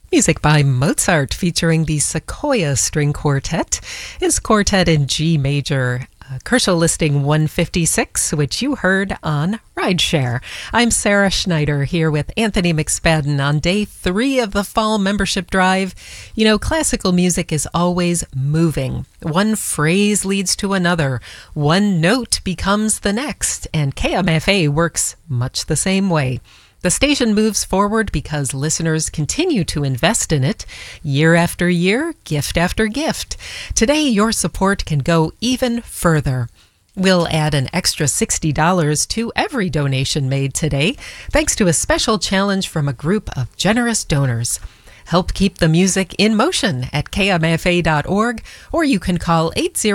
Music by Mozart featuring the Sequoia String Quartet is Quartet in G major. Kershaw listing 156, which you heard on Rideshare. I'm Sarah Schneider here with Anthony McSpadden on day 3 of the fall membership drive. You know, classical music is always moving. One phrase leads to another. One note becomes the next, and KMFA works much the same way. The station moves forward because listeners continue to invest in it year after year, gift after gift. Today, your support can go even further. We'll add an extra $60 to every donation made today, thanks to a special challenge from a group of generous donors. Help keep the music in motion at kmfa.org, or you can call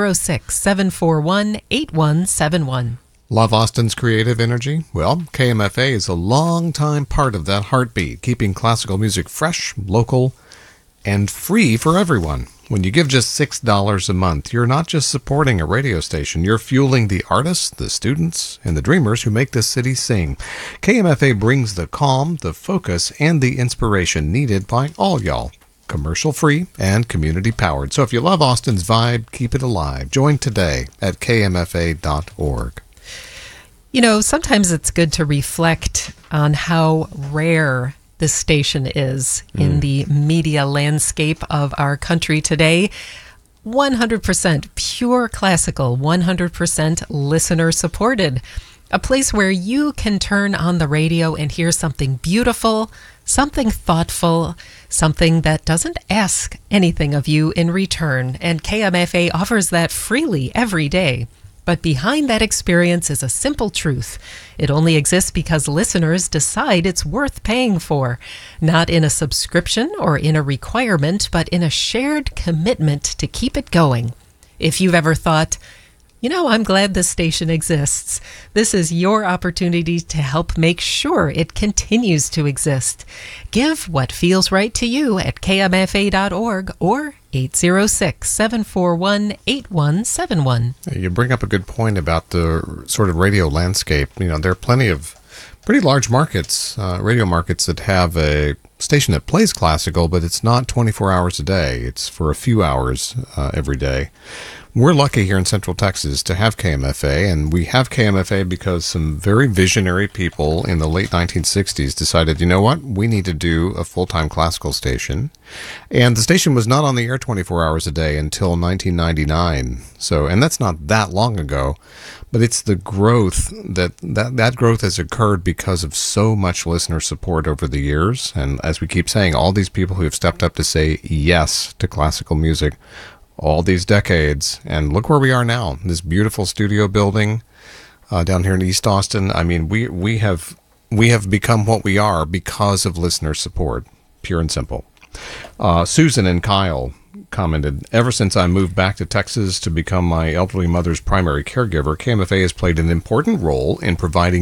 806-741-8171. Love Austin's creative energy? Well, KMFA is a long-time part of that heartbeat, keeping classical music fresh, local, and free for everyone. When you give just $6 a month, you're not just supporting a radio station, you're fueling the artists, the students, and the dreamers who make this city sing. KMFA brings the calm, the focus, and the inspiration needed by all y'all. Commercial-free and community-powered. So if you love Austin's vibe, keep it alive. Join today at kmfa.org. You know, sometimes it's good to reflect on how rare this station is in the media landscape of our country today. 100% pure classical, 100% listener supported. A place where you can turn on the radio and hear something beautiful, something thoughtful, something that doesn't ask anything of you in return. And KMFA offers that freely every day. But behind that experience is a simple truth. It only exists because listeners decide it's worth paying for, not in a subscription or in a requirement, but in a shared commitment to keep it going. If you've ever thought, you know, I'm glad this station exists, this is your opportunity to help make sure it continues to exist. Give what feels right to you at kmfa.org or 806-741-8171. You bring up a good point about the sort of radio landscape. You know, there are plenty of pretty large markets, radio markets that have a station that plays classical, but it's not 24 hours a day. It's for a few hours every day. We're lucky here in Central Texas to have KMFA, and we have KMFA because some very visionary people in the late 1960s decided, you know what, we need to do a full-time classical station. And the station was not on the air 24 hours a day until 1999. So, and that's not that long ago, but it's the growth that growth has occurred because of so much listener support over the years. And as we keep saying, all these people who have stepped up to say yes to classical music all these decades, and look where we are now. This beautiful studio building down here in East Austin. I mean, we have become what we are because of listener support, pure and simple. Susan and Kyle commented, ever since I moved back to Texas to become my elderly mother's primary caregiver, KMFA has played an important role in providing